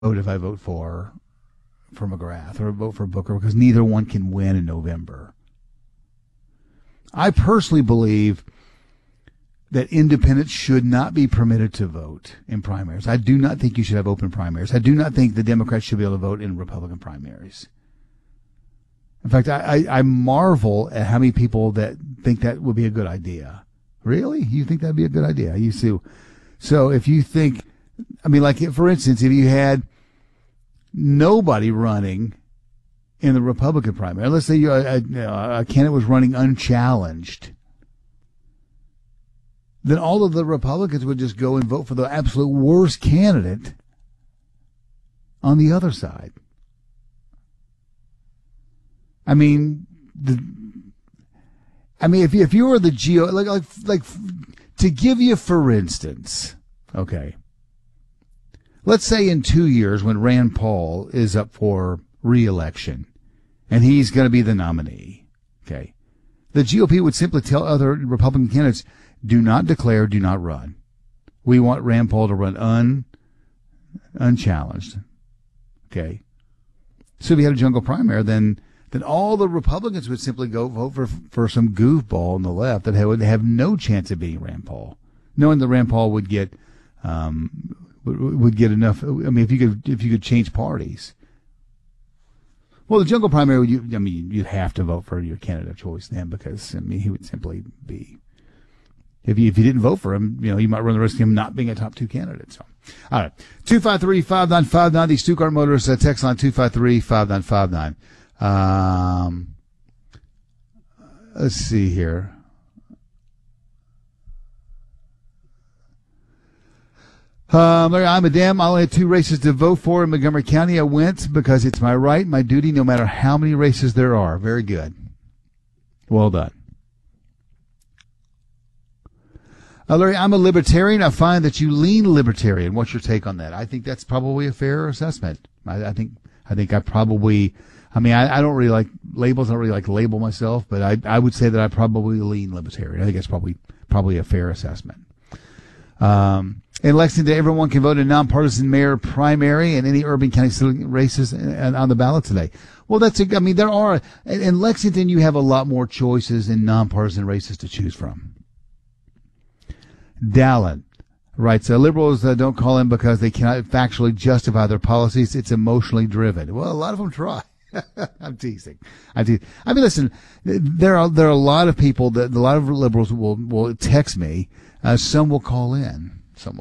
if I vote for McGrath or vote for Booker, because neither one can win in November. I personally believe that independents should not be permitted to vote in primaries. I do not think you should have open primaries. I do not think the Democrats should be able to vote in Republican primaries. In fact, I marvel at how many people that think that would be a good idea. Really? You think that'd be a good idea? I used to. So if you think, I mean, like, for instance, if you had nobody running in the Republican primary, let's say a candidate was running unchallenged, then all of the Republicans would just go and vote for the absolute worst candidate on the other side. I mean, if you were the like to give you, for instance, okay, let's say in 2 years when Rand Paul is up for re-election and he's going to be the nominee, okay, the GOP would simply tell other Republican candidates, do not declare, do not run. We want Rand Paul to run unchallenged, okay? So if you had a jungle primary, then all the Republicans would simply go vote for some goofball on the left that would have no chance of beating Rand Paul, knowing that Rand Paul would get enough. I mean, if you could change parties. Well, the jungle primary, you'd have to vote for your candidate of choice then, because he would simply be. If you didn't vote for him, you might run the risk of him not being a top two candidate. So, all right, 253-5959. The Stuttgart Motors text line 253-5959. Let's see here. Larry, I'm a damn. I only had 2 races to vote for in Montgomery County. I went because it's my right, my duty, no matter how many races there are. Very good. Well done. Larry, I'm a libertarian. I find that you lean libertarian. What's your take on that? I think that's probably a fair assessment. I think I probably. I mean, I don't really like labels. I don't really like to label myself, but I would say that I probably lean libertarian. I think that's probably a fair assessment. In Lexington, everyone can vote in nonpartisan mayor primary and any urban county races on the ballot today. Well, there are. In Lexington, you have a lot more choices in nonpartisan races to choose from. Dallin writes, liberals don't call in because they cannot factually justify their policies. It's emotionally driven. Well, a lot of them try. I'm teasing. I mean, listen, there are a lot of people a lot of liberals will text me. Some will call in.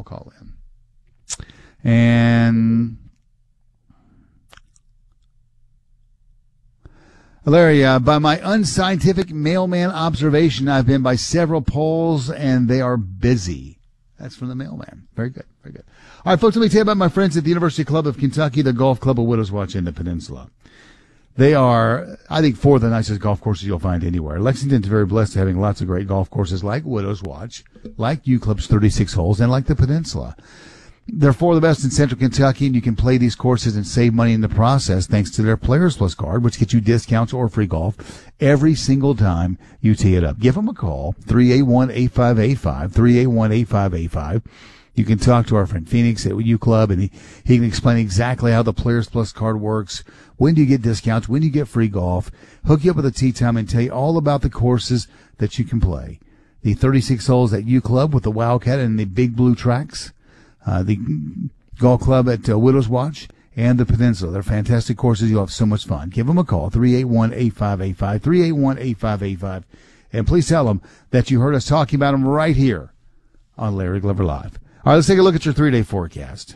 And Larry, by my unscientific mailman observation, I've been by several polls and they are busy. That's from the mailman. Very good. Very good. All right, folks, let me tell you about my friends at the University Club of Kentucky, the Golf Club of Widows Watch in the Peninsula. They are, I think, 4 of the nicest golf courses you'll find anywhere. Lexington's very blessed having lots of great golf courses like Widows Watch, like U Club's 36 holes, and like the Peninsula. They're 4 of the best in Central Kentucky, and you can play these courses and save money in the process thanks to their Players Plus card, which gets you discounts or free golf every single time you tee it up. Give them a call, 381-8585, 381-8585. You can talk to our friend Phoenix at U Club, and he can explain exactly how the Players Plus card works. When do you get discounts? When do you get free golf? Hook you up with a tee time and tell you all about the courses that you can play. The 36 holes at U Club with the Wildcat and the Big Blue tracks. The golf club at Widows Watch and the Peninsula. They're fantastic courses. You'll have so much fun. Give them a call, 381-8585, 381-8585. And please tell them that you heard us talking about them right here on Larry Glover Live. All right, let's take a look at your 3-day forecast.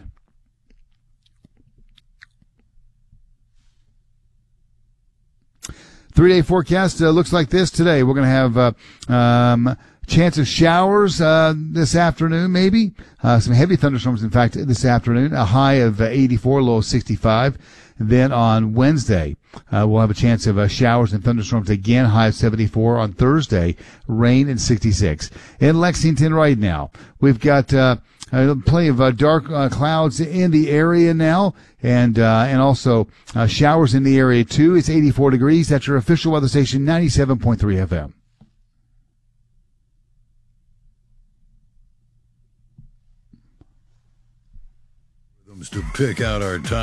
Three-day forecast looks like this today. We're going to have chance of showers this afternoon, maybe. Some heavy thunderstorms, in fact, this afternoon. A high of 84, low of 65. Then on Wednesday, we'll have a chance of showers and thunderstorms again, high of 74. On Thursday, rain and 66. In Lexington right now, we've got plenty of dark clouds in the area now, and also showers in the area too. It's 84 degrees. That's your official weather station, 97.3 FM. to pick out our top